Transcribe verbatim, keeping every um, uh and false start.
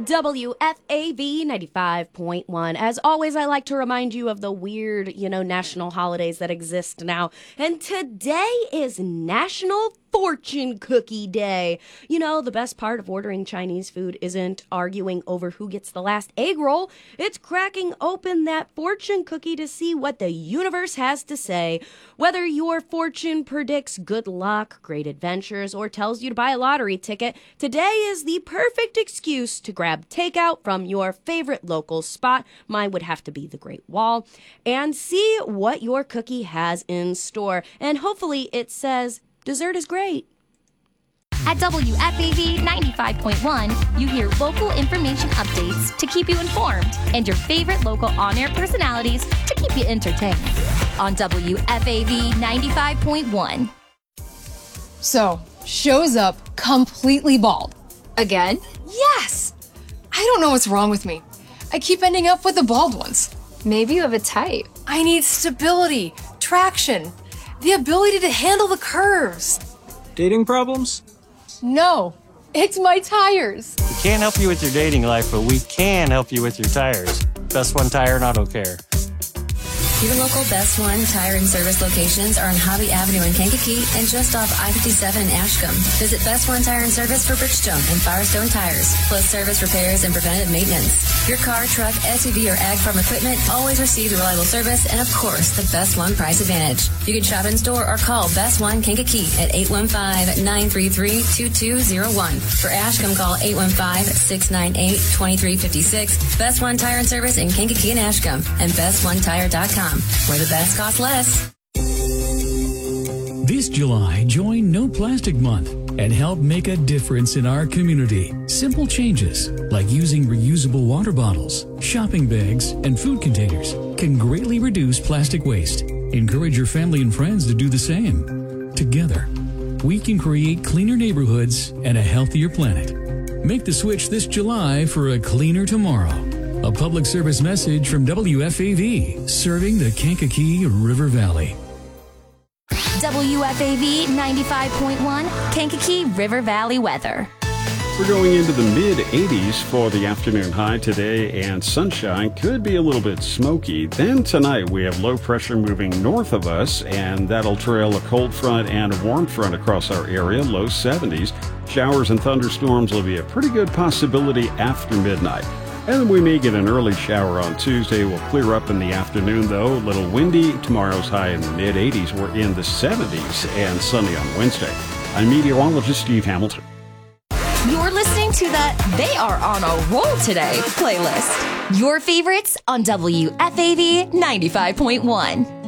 W F A V ninety-five point one. As always, I like to remind you of the weird, you know, national holidays that exist now. And today is National Fortune Cookie Day. You know, the best part of ordering Chinese food isn't arguing over who gets the last egg roll. It's cracking open that fortune cookie to see what the universe has to say. Whether your fortune predicts good luck, great adventures, or tells you to buy a lottery ticket, today is the perfect excuse to grab takeout from your favorite local spot. Mine would have to be the Great Wall, and see what your cookie has in store. And hopefully it says, dessert is great. At W F A V ninety-five point one, you hear local information updates to keep you informed and your favorite local on-air personalities to keep you entertained. On W F A V ninety-five point one. So, shows up completely bald. Again? Yes! I don't know what's wrong with me. I keep ending up with the bald ones. Maybe you have a type. I need stability, traction, the ability to handle the curves. Dating problems? No, it's my tires. We can't help you with your dating life, but we can help you with your tires. Best One Tire and Auto Care. Your local Best One Tire and Service locations are on Hobby Avenue in Kankakee and just off I fifty-seven in Ashcombe. Visit Best One Tire and Service for Bridgestone and Firestone tires, plus service repairs and preventative maintenance. Your car, truck, S U V, or ag farm equipment always receives reliable service and, of course, the Best One price advantage. You can shop in store or call Best One Kankakee at eight one five, nine three three, two two zero one. For Ashcombe, call eight one five, six nine eight, two three five six. Best One Tire and Service in Kankakee and Ashcombe and best one tire dot com. Where the best costs less. This July, join No Plastic Month and help make a difference in our community. Simple changes like using reusable water bottles, shopping bags, and food containers can greatly reduce plastic waste. Encourage your family and friends to do the same. Together, we can create cleaner neighborhoods and a healthier planet. Make the switch this July for a cleaner tomorrow. A public service message from W F A V, serving the Kankakee River Valley. W F A V ninety-five point one, Kankakee River Valley weather. We're going into the mid eighties for the afternoon high today, and sunshine could be a little bit smoky. Then tonight we have low pressure moving north of us, and that'll trail a cold front and a warm front across our area, low seventies. Showers and thunderstorms will be a pretty good possibility after midnight. And then we may get an early shower on Tuesday. We'll clear up in the afternoon, though. A little windy. Tomorrow's high in the mid eighties. We're in the seventies and sunny on Wednesday. I'm meteorologist Steve Hamilton. You're listening to the They Are on a Roll Today playlist. Your favorites on W F A V ninety-five point one.